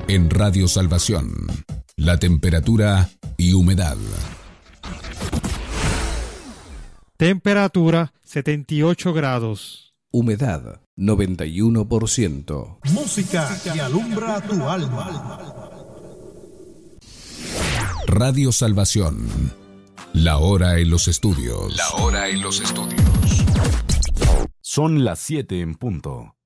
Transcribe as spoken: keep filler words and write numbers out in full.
En Radio Salvación, la temperatura y humedad. Temperatura setenta y ocho grados. Humedad noventa y uno por ciento. Música que alumbra tu alma. Radio Salvación. La hora en los estudios. La hora en los estudios. Son las siete en punto.